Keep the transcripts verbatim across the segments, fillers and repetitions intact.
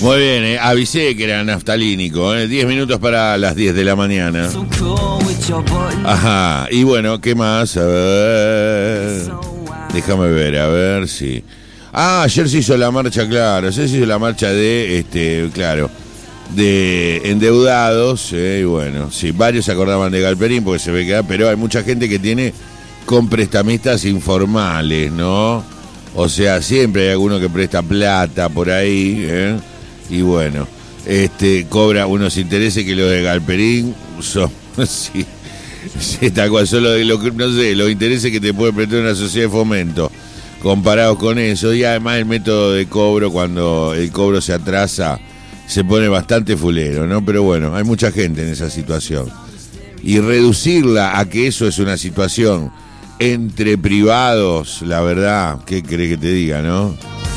Muy bien, eh, avisé que era naftalínico, eh, diez minutos para las diez de la mañana. Ajá, y bueno, ¿qué más? A ver, déjame ver, a ver si... Ah, ayer se hizo la marcha, claro, ayer se hizo la marcha de, este, claro, de endeudados, eh, y bueno, sí, varios se acordaban de Galperín porque se ve que... Pero hay mucha gente que tiene con prestamistas informales, ¿no? O sea, siempre hay alguno que presta plata por ahí, ¿eh? Y bueno, este cobra unos intereses que los de Galperín son, sí, sí, tal cual, son los de, lo, no sé, los intereses que te puede prestar una sociedad de fomento, comparados con eso. Y además el método de cobro, cuando el cobro se atrasa, se pone bastante fulero, ¿no? Pero bueno, hay mucha gente en esa situación. Y reducirla a que eso es una situación entre privados, la verdad, ¿qué crees que te diga, no?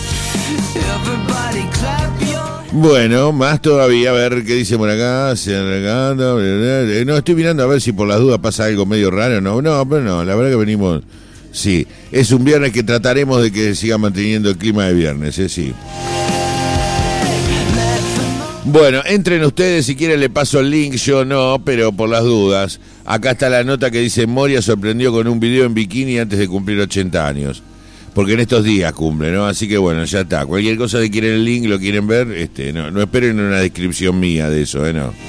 Bueno, más todavía, a ver qué dice por acá. No, estoy mirando a ver si por las dudas pasa algo medio raro. No, no, pero no, la verdad que venimos... Sí, es un viernes que trataremos de que siga manteniendo el clima de viernes, ¿eh? Sí. Bueno, entren ustedes, si quieren le paso el link, yo no, pero por las dudas. Acá está la nota que dice: Moria sorprendió con un video en bikini antes de cumplir ochenta años. Porque en estos días cumple, ¿no? Así que bueno, ya está. Cualquier cosa que quieren el link, lo quieren ver, este, no, no esperen una descripción mía de eso, ¿eh? No.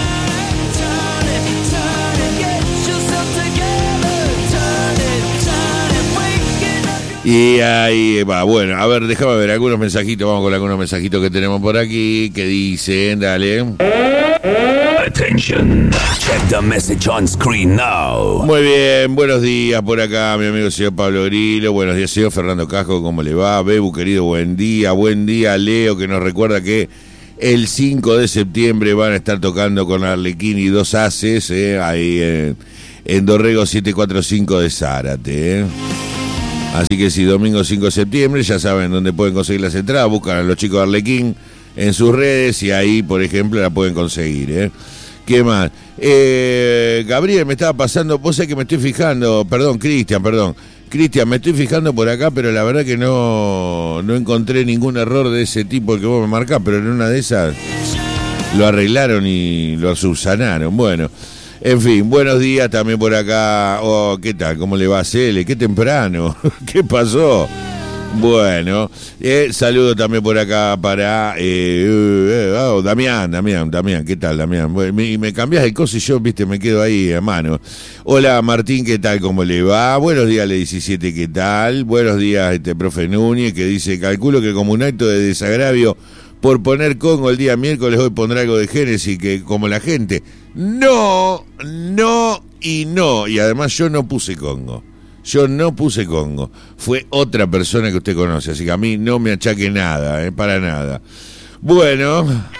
Y ahí va, bueno, a ver, déjame ver algunos mensajitos, vamos con algunos mensajitos que tenemos por aquí, que dicen, dale. Attention, check the message on screen now. Muy bien, buenos días por acá, mi amigo señor Pablo Grillo, buenos días señor Fernando Casco, ¿cómo le va? Bebu, querido, buen día, buen día, Leo, que nos recuerda que el cinco de septiembre van a estar tocando con Arlequín y dos haces, eh, ahí en, en Dorrego setecientos cuarenta y cinco de Zárate, eh. Así que si domingo cinco de septiembre, ya saben dónde pueden conseguir las entradas, buscan a los chicos de Arlequín en sus redes y ahí, por ejemplo, la pueden conseguir, ¿eh? ¿Qué más? Eh, Gabriel, me estaba pasando, vos sabés que me estoy fijando, perdón, Cristian, perdón, Cristian, me estoy fijando por acá, pero la verdad que no, no encontré ningún error de ese tipo que vos me marcás, pero en una de esas lo arreglaron y lo subsanaron, bueno. En fin, buenos días también por acá. Oh, ¿qué tal? ¿Cómo le va a Cele? Qué temprano. ¿Qué pasó? Bueno, eh, saludo también por acá para eh, eh, oh, Damián, Damián, Damián, ¿qué tal, Damián? Bueno, me, me cambiás el coso y yo, viste, me quedo ahí a mano. Hola, Martín, ¿qué tal? ¿Cómo le va? Buenos días, le diecisiete, ¿qué tal? Buenos días, este profe Núñez, que dice, calculo que como un acto de desagravio por poner Congo el día miércoles, hoy pondrá algo de Génesis, que como la gente, no, no y no, y además yo no puse Congo. Yo no puse Congo, fue otra persona que usted conoce, así que a mí no me achaque nada, eh, para nada. Bueno...